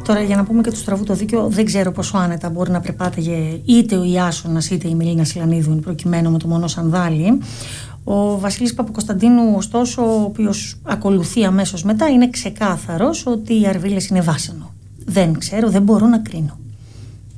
Τώρα, για να πούμε και του στραβού το δίκιο, δεν ξέρω πόσο άνετα μπορεί να περπάταγε είτε ο Ιάσονας είτε η Μελίνα Σιλανίδου, προκειμένου με το μόνο σανδάλι. Ο Βασίλης Παπακοσταντίνου, ωστόσο, ο οποίος ακολουθεί αμέσως μετά, είναι ξεκάθαρος ότι οι Αρβίλες είναι βάσανο. Δεν ξέρω, δεν μπορώ να κρίνω.